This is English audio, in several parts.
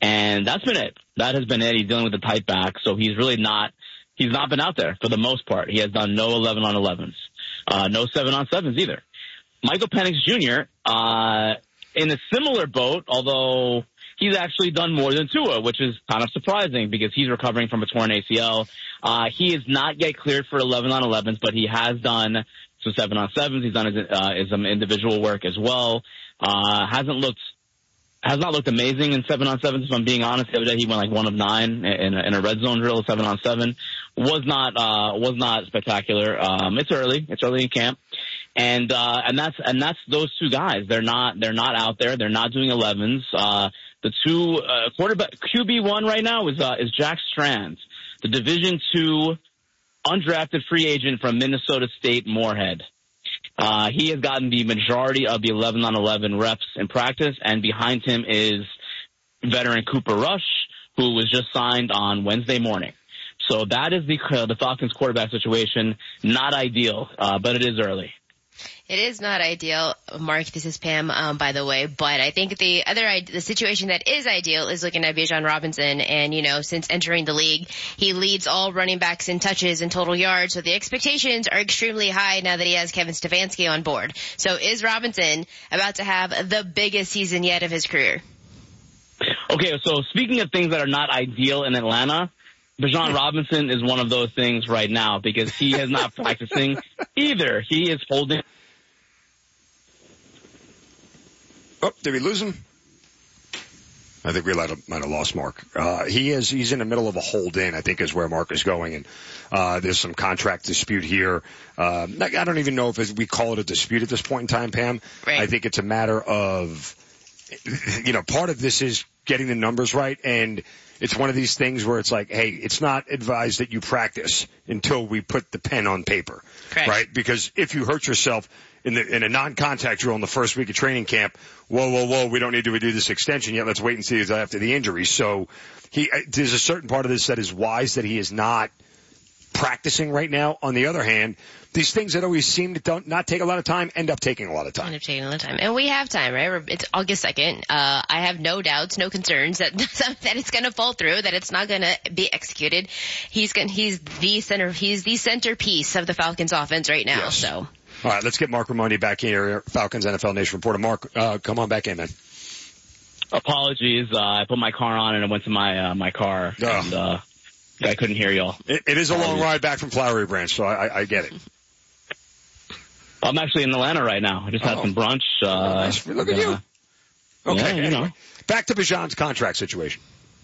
And that's been it. That has been it. He's dealing with a tight back, so he's not been out there for the most part. He has done no 11-on-11s, no 7-on-7s either. Michael Penix Jr., in a similar boat, although he's actually done more than Tua, which is kind of surprising because he's recovering from a torn ACL. He is not yet cleared for 11-on-11s, but he has done some 7-on-7s. He's done his individual work as well. Has not looked amazing in 7-on-7s, if I'm being honest. The other day he went like 1 of 9 in a red zone drill, 7-on-7. Was not spectacular. It's early in camp. And that's those two guys. They're not out there. They're not doing 11s. The two, quarterback, QB1 right now is Jack Strand, the Division II undrafted free agent from Minnesota State Moorhead. He has gotten the majority of the 11-on-11 reps in practice, and behind him is veteran Cooper Rush, who was just signed on Wednesday morning. So that is the Falcons quarterback situation. Not ideal, but it is early. It is not ideal, Mark. This is Pam, by the way. But I think the situation that is ideal is looking at Bijan Robinson. And, since entering the league, he leads all running backs in touches and total yards. So the expectations are extremely high now that he has Kevin Stefanski on board. So is Robinson about to have the biggest season yet of his career? Okay, so speaking of things that are not ideal in Atlanta, Bijan Robinson is one of those things right now because he is not practicing either. He is holding. Oh, did we lose him? I think we might have lost Mark. He's in the middle of a hold-in, I think is where Mark is going. And there's some contract dispute here. I don't even know if we call it a dispute at this point in time, Pam. Right. I think it's a matter of, part of this is getting the numbers right. And it's one of these things where it's like, hey, it's not advised that you practice until we put the pen on paper. Correct. Right? Because if you hurt yourself in a non-contact drill in the first week of training camp, whoa, we don't need to do this extension yet. Let's wait and see after the injury. So there's a certain part of this that is wise that he is not practicing right now. On the other hand, these things that always seem to not take a lot of time end up taking a lot of time. And we have time, right? It's August 2nd. I have no doubts, no concerns that it's going to fall through, that it's not going to be executed. He's the centerpiece of the Falcons offense right now. Yes. So. All right, let's get Mark Raimondi back here, Falcons NFL Nation reporter. Mark, come on back in, man. Apologies. I put my car on and I went to my car. Oh. And I couldn't hear y'all. It is a long ride back from Flowery Branch, so I get it. I'm actually in Atlanta right now. I just had some brunch. Look at you. Okay, yeah, anyway. Back to Bijan's contract situation.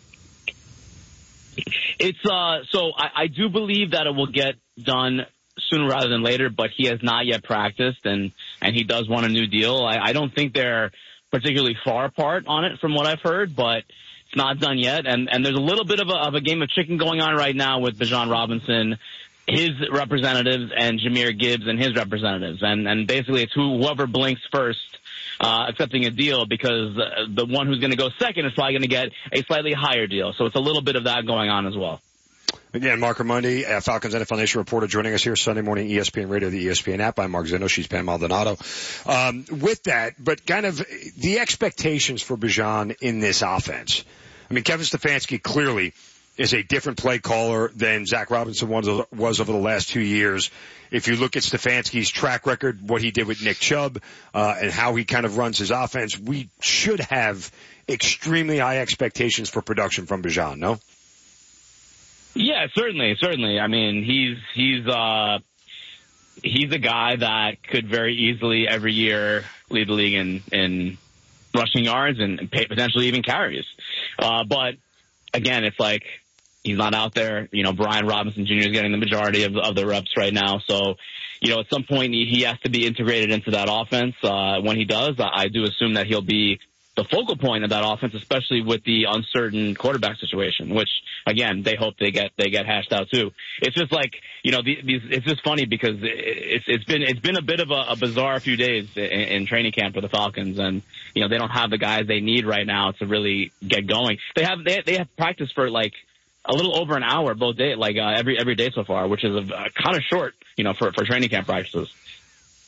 It's so I do believe that it will get done sooner rather than later, but he has not yet practiced, and he does want a new deal. I don't think they're particularly far apart on it from what I've heard, but it's not done yet. And there's a little bit of a game of chicken going on right now with Bijan Robinson, his representatives, and Jahmyr Gibbs and his representatives. And basically it's whoever blinks first accepting a deal, because the one who's going to go second is probably going to get a slightly higher deal. So it's a little bit of that going on as well. Again, Mark Raimondi, Falcons NFL Nation reporter, joining us here Sunday morning, ESPN Radio, the ESPN app. I'm Mark Zeno. She's Pam Maldonado. With that, but kind of the expectations for Bijan in this offense. I mean, Kevin Stefanski clearly is a different play caller than Zach Robinson was over the last 2 years. If you look at Stefanski's track record, what he did with Nick Chubb, and how he kind of runs his offense, we should have extremely high expectations for production from Bijan, no? Yeah, certainly. I mean, he's a guy that could very easily every year lead the league in rushing yards and potentially even carries. But again, it's like he's not out there. Brian Robinson Jr. is getting the majority of the reps right now. So, at some point he has to be integrated into that offense. When he does, I do assume that he'll be the focal point of that offense, especially with the uncertain quarterback situation, which again, they hope they get hashed out too. It's just like, it's just funny because it's been a bit of a bizarre few days in training camp for the Falcons, and, they don't have the guys they need right now to really get going. They have practice for like a little over an hour both days, every day so far, which is kind of short, for training camp practices.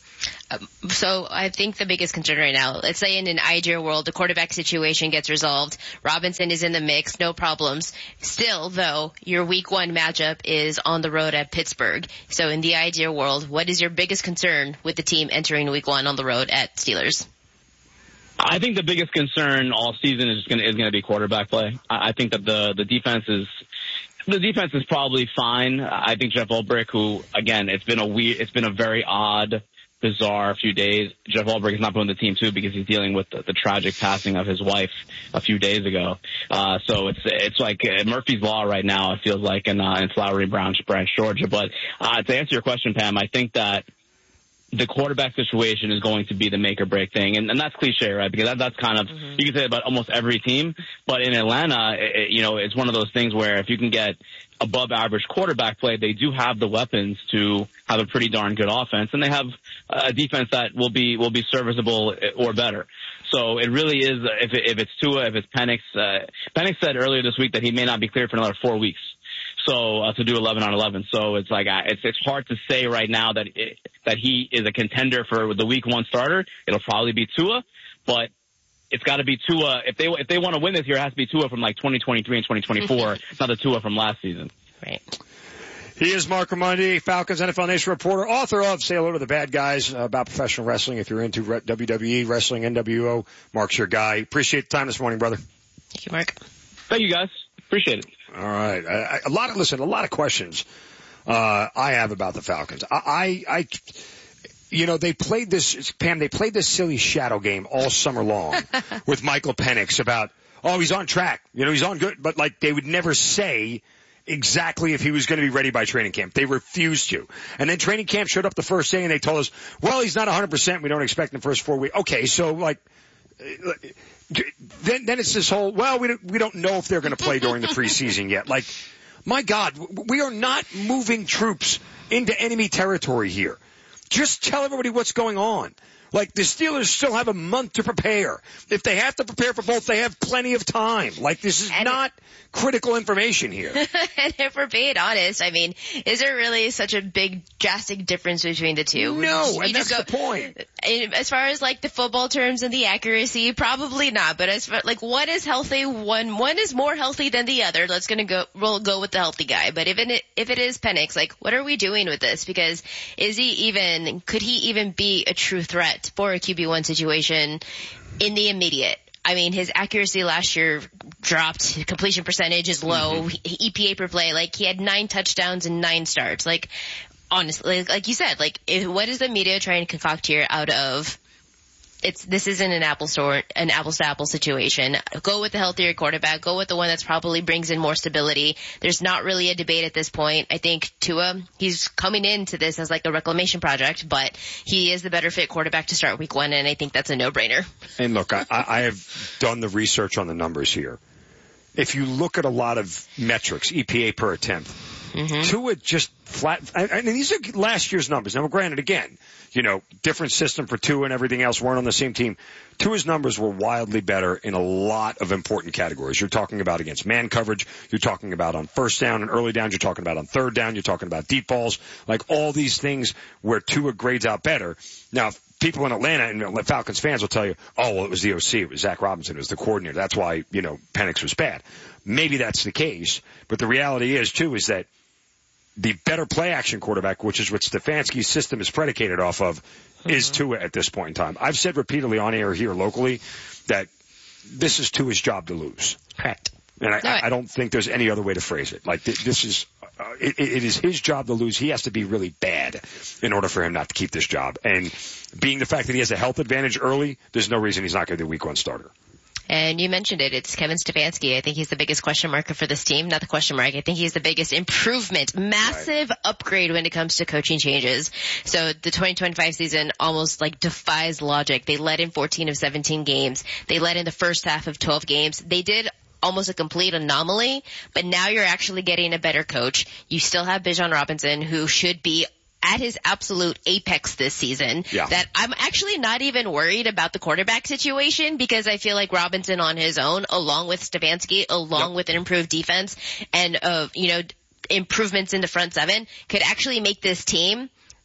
So I think the biggest concern right now, let's say in an ideal world, the quarterback situation gets resolved. Robinson is in the mix, no problems. Still, though, your week 1 matchup is on the road at Pittsburgh. So in the ideal world, what is your biggest concern with the team entering week 1 on the road at Steelers? I think the biggest concern all season is going to be quarterback play. I think that the defense is probably fine. I think Jeff Ulbrich, who again, it's been a very odd, bizarre few days. Jeff Ulbrich is not put on the team too because he's dealing with the tragic passing of his wife a few days ago. So it's like Murphy's Law right now. It feels like in Flowery Branch, Georgia. But to answer your question, Pam, I think that the quarterback situation is going to be the make or break thing. And that's cliche, right? Because that's kind of, you can say about almost every team. But in Atlanta, it's one of those things where if you can get above average quarterback play, they do have the weapons to have a pretty darn good offense. And they have a defense that will be serviceable or better. So it really is, if it's Tua, if it's Penix. Penix said earlier this week that he may not be cleared for another 4 weeks. So to do 11 on 11. So it's like it's hard to say right now that he is a contender for the week 1 starter. It'll probably be Tua, but it's got to be Tua. If they want to win this year, it has to be Tua from like 2023 and 2024, not the Tua from last season. Right. He is Mark Raimondi, Falcons NFL Nation reporter, author of Say Hello to the Bad Guys about professional wrestling. If you're into WWE, wrestling, NWO, Mark's your guy. Appreciate the time this morning, brother. Thank you, Mark. Thank you, guys. Appreciate it. All right. A lot of questions I have about the Falcons. They played this, Pam, they played this silly shadow game all summer long with Michael Penix about, he's on track. He's on good. But like they would never say exactly if he was going to be ready by training camp. They refused to. And then training camp showed up the first day and they told us, well, he's not 100%. We don't expect in the first 4 weeks. Okay. So like, then it's this whole, well, we don't know if they're going to play during the preseason yet. Like, my God, we are not moving troops into enemy territory here. Just tell everybody what's going on. Like, the Steelers still have a month to prepare. If they have to prepare for both, they have plenty of time. Like, this is not critical information here. And if we're being honest, I mean, is there really such a big, drastic difference between the two? No, and that's the point. As far as, like, the football terms and the accuracy, probably not. But as far, like, one is healthy, one is more healthy than the other. We'll go with the healthy guy. But if it is Penix, like, what are we doing with this? Because could he even be a true threat for a QB1 situation in the immediate? I mean, his accuracy last year dropped. Completion percentage is low. EPA per play, like he had 9 touchdowns and 9 starts. Like, honestly, like you said, like what is the media trying to concoct here out of? This isn't an apples to apples situation. Go with the healthier quarterback. Go with the one that's probably brings in more stability. There's not really a debate at this point. I think Tua, he's coming into this as like a reclamation project, but he is the better fit quarterback to start week 1, and I think that's a no-brainer. And look, I have done the research on the numbers here. If you look at a lot of metrics, EPA per attempt, Tua just flat. I mean, these are last year's numbers. Now, granted, again, different system for Tua and everything else, weren't on the same team. Tua's numbers were wildly better in a lot of important categories. You're talking about against man coverage. You're talking about on first down and early downs. You're talking about on third down. You're talking about deep balls. Like all these things where Tua grades out better. Now, people in Atlanta and Falcons fans will tell you, it was the OC. It was Zach Robinson. It was the coordinator. That's why, Penix was bad. Maybe that's the case. But the reality is, too, is that the better play-action quarterback, which is what Stefanski's system is predicated off of, is Tua at this point in time. I've said repeatedly on air here locally that this is Tua's job to lose. Correct. And I don't think there's any other way to phrase it. Like, this is it is his job to lose. He has to be really bad in order for him not to keep this job. And being the fact that he has a health advantage early, there's no reason he's not going to be the week 1 starter. And you mentioned it. It's Kevin Stefanski. I think he's the biggest question mark for this team. Not the question mark. I think he's the biggest improvement, massive upgrade when it comes to coaching changes. So the 2025 season almost like defies logic. They led in 14 of 17 games. They led in the first half of 12 games. They did almost a complete anomaly, but now you're actually getting a better coach. You still have Bijan Robinson, who should be at his absolute apex this season. Yeah. That I'm actually not even worried about the quarterback situation because I feel like Robinson on his own, along with Stefanski, along with an improved defense and, improvements in the front seven could actually make this team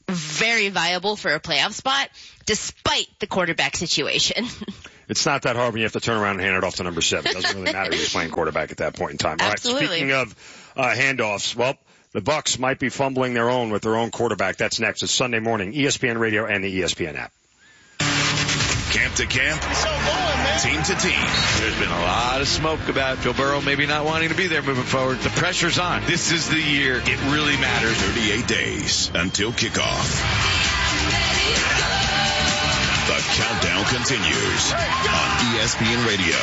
very viable for a playoff spot, despite the quarterback situation. It's not that hard when you have to turn around and hand it off to number 7. It doesn't really matter who's playing quarterback at that point in time. All Absolutely. right, speaking of handoffs, well, the Bucs might be fumbling their own with their own quarterback. That's next. It's Sunday morning, ESPN Radio and the ESPN app. Camp to camp, team to team. There's been a lot of smoke about Joe Burrow maybe not wanting to be there moving forward. The pressure's on. This is the year it really matters. 38 days until kickoff. The countdown continues on ESPN Radio.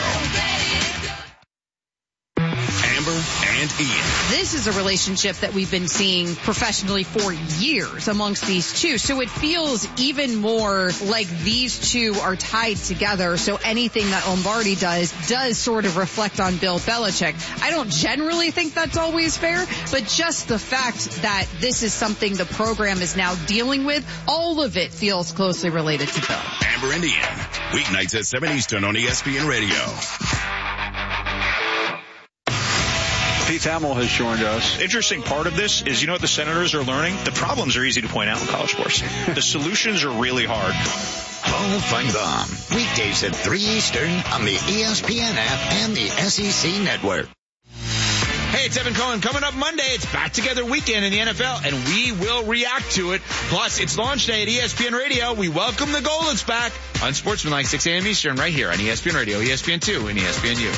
Amber and Ian. This is a relationship that we've been seeing professionally for years amongst these two. So it feels even more like these two are tied together. So anything that Lombardi does sort of reflect on Bill Belichick. I don't generally think that's always fair, but just the fact that this is something the program is now dealing with, all of it feels closely related to Bill. Amber and Ian. Weeknights at 7 Eastern on ESPN Radio. Pete Hamill has joined us. Interesting part of this is, you know what the Senators are learning? The problems are easy to point out in college sports. The solutions are really hard. Paul Feinbaum, weekdays at 3 Eastern on the ESPN app and the SEC Network. Hey, it's Evan Cohen. Coming up Monday, it's Back Together Weekend in the NFL, and we will react to it. Plus, it's launch day at ESPN Radio. We welcome the Goldens back on Sportsmanlike 6 a.m. Eastern right here on ESPN Radio, ESPN2, and ESPNU.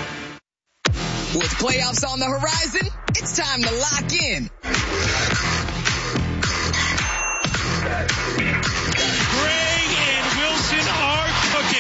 With playoffs on the horizon, it's time to lock in.